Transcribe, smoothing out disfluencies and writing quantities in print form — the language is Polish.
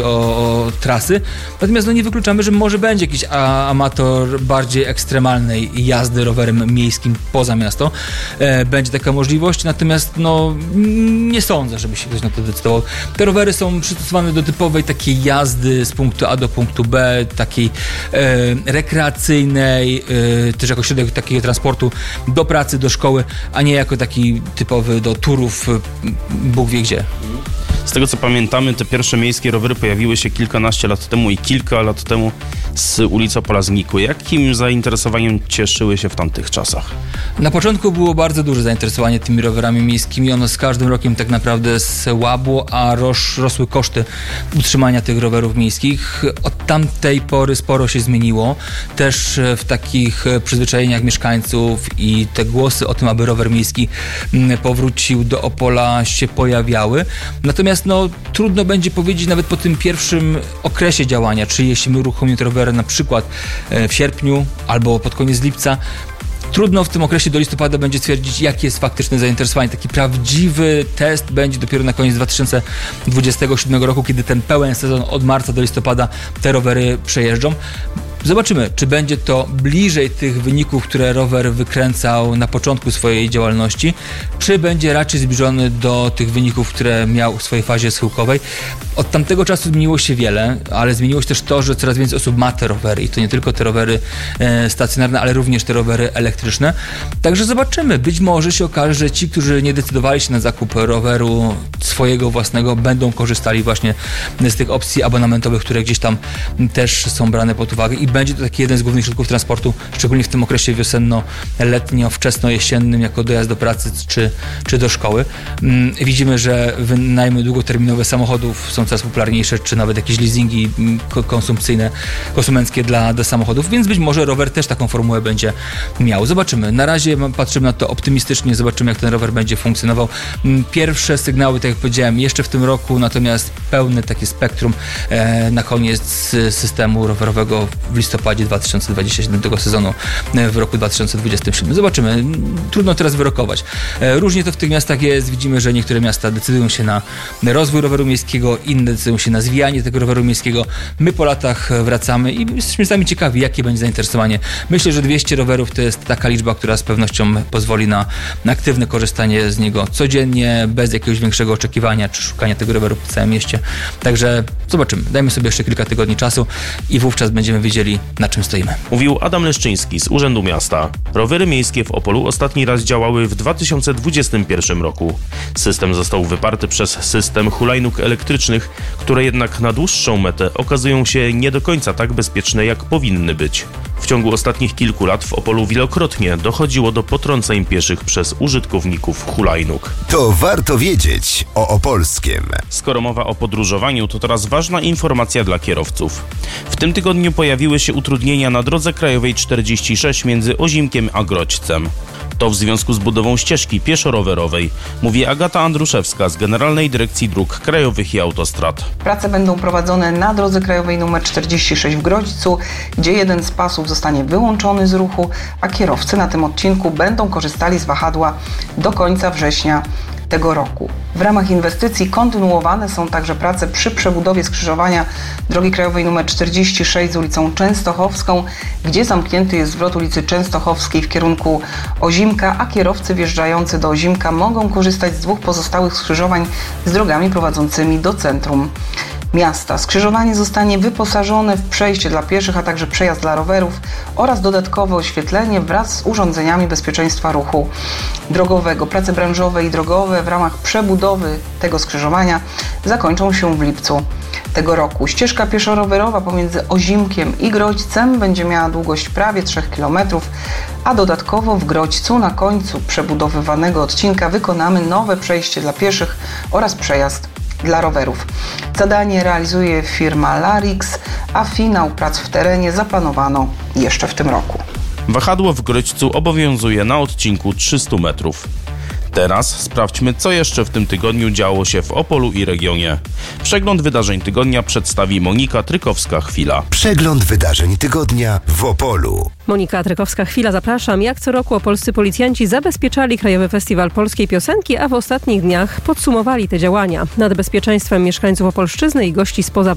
o trasy. Natomiast nie wykluczamy, że może będzie jakiś amator bardziej ekstremalnej jazdy rowerem miejskim poza miasto. Będzie taka możliwość, natomiast nie sądzę, żeby się ktoś na to decydował. Te rowery są przystosowane do typowej takiej jazdy z punktu A do punktu B, takiej rekreacyjnej, też jako środek takiego transportu do pracy, do szkoły, a nie jako taki typowy do turów, Bóg wie gdzie. Z tego co pamiętamy, te pierwsze miejskie rowery pojawiły się kilkanaście lat temu i kilka lat temu z ulicy Opola znikły. Jakim zainteresowaniem cieszyły się w tamtych czasach? Na początku było bardzo duże zainteresowanie tymi rowerami miejskimi. Ono z każdym rokiem tak naprawdę słabło, a rosły koszty utrzymania tych rowerów miejskich. Od tamtej pory sporo się zmieniło. Też w takich przyzwyczajeniach mieszkańców i te głosy o tym, aby rower miejski powrócił do Opola, się pojawiały. Natomiast trudno będzie powiedzieć nawet po tym pierwszym okresie działania, czy jeśli my uruchomimy te rowery na przykład w sierpniu albo pod koniec lipca, trudno w tym okresie do listopada będzie stwierdzić, jakie jest faktyczne zainteresowanie. Taki prawdziwy test będzie dopiero na koniec 2027 roku, kiedy ten pełen sezon od marca do listopada te rowery przejeżdżą. Zobaczymy, czy będzie to bliżej tych wyników, które rower wykręcał na początku swojej działalności, czy będzie raczej zbliżony do tych wyników, które miał w swojej fazie schyłkowej. Od tamtego czasu zmieniło się wiele, ale zmieniło się też to, że coraz więcej osób ma te rowery i to nie tylko te rowery stacjonarne, ale również te rowery elektryczne. Także zobaczymy. Być może się okaże, że ci, którzy nie decydowali się na zakup roweru swojego własnego, będą korzystali właśnie z tych opcji abonamentowych, które gdzieś tam też są brane pod uwagę i będzie to taki jeden z głównych środków transportu, szczególnie w tym okresie wiosenno-letnio, wczesno-jesiennym, jako dojazd do pracy czy do szkoły. Widzimy, że wynajmy długoterminowe samochodów są coraz popularniejsze, czy nawet jakieś leasingi konsumenckie dla samochodów, więc być może rower też taką formułę będzie miał. Zobaczymy. Na razie patrzymy na to optymistycznie, zobaczymy, jak ten rower będzie funkcjonował. Pierwsze sygnały, tak jak powiedziałem, jeszcze w tym roku, natomiast pełne takie spektrum na koniec systemu rowerowego w listopadzie 2027 sezonu w roku 2027. Zobaczymy. Trudno teraz wyrokować. Różnie to w tych miastach jest. Widzimy, że niektóre miasta decydują się na rozwój roweru miejskiego, inne decydują się na zwijanie tego roweru miejskiego. My po latach wracamy i jesteśmy sami ciekawi, jakie będzie zainteresowanie. Myślę, że 200 rowerów to jest taka liczba, która z pewnością pozwoli na aktywne korzystanie z niego codziennie, bez jakiegoś większego oczekiwania czy szukania tego roweru po całym mieście. Także zobaczymy. Dajmy sobie jeszcze kilka tygodni czasu i wówczas będziemy wiedzieli, na czym stoimy. Mówił Adam Leszczyński z Urzędu Miasta. Rowery miejskie w Opolu ostatni raz działały w 2021 roku. System został wyparty przez system hulajnóg elektrycznych, które jednak na dłuższą metę okazują się nie do końca tak bezpieczne, jak powinny być. W ciągu ostatnich kilku lat w Opolu wielokrotnie dochodziło do potrąceń pieszych przez użytkowników hulajnóg. To warto wiedzieć o Opolskiem. Skoro mowa o podróżowaniu, to teraz ważna informacja dla kierowców. W tym tygodniu pojawiły się utrudnienia na drodze krajowej 46 między Ozimkiem a Grodźcem. To w związku z budową ścieżki pieszo-rowerowej, mówi Agata Andruszewska z Generalnej Dyrekcji Dróg Krajowych i Autostrad. Prace będą prowadzone na drodze krajowej nr 46 w Grodźcu, gdzie jeden z pasów zostanie wyłączony z ruchu, a kierowcy na tym odcinku będą korzystali z wahadła do końca września tego roku. W ramach inwestycji kontynuowane są także prace przy przebudowie skrzyżowania drogi krajowej nr 46 z ulicą Częstochowską, gdzie zamknięty jest zwrot ulicy Częstochowskiej w kierunku Ozimka, a kierowcy wjeżdżający do Ozimka mogą korzystać z dwóch pozostałych skrzyżowań z drogami prowadzącymi do centrum miasta. Skrzyżowanie zostanie wyposażone w przejście dla pieszych, a także przejazd dla rowerów oraz dodatkowe oświetlenie wraz z urządzeniami bezpieczeństwa ruchu drogowego. Prace branżowe i drogowe w ramach przebudowy tego skrzyżowania zakończą się w lipcu tego roku. Ścieżka pieszo-rowerowa pomiędzy Ozimkiem i Grodźcem będzie miała długość prawie 3 km, a dodatkowo w Grodźcu na końcu przebudowywanego odcinka wykonamy nowe przejście dla pieszych oraz przejazd dla rowerów. Zadanie realizuje firma Larix, a finał prac w terenie zaplanowano jeszcze w tym roku. Wahadło w Grodźcu obowiązuje na odcinku 300 metrów. Teraz sprawdźmy, co jeszcze w tym tygodniu działo się w Opolu i regionie. Przegląd wydarzeń tygodnia przedstawi Monika Trykowska-Chwila. Przegląd wydarzeń tygodnia w Opolu. Monika Trykowska-Chwila, zapraszam. Jak co roku opolscy policjanci zabezpieczali Krajowy Festiwal Polskiej Piosenki, a w ostatnich dniach podsumowali te działania. Nad bezpieczeństwem mieszkańców Opolszczyzny i gości spoza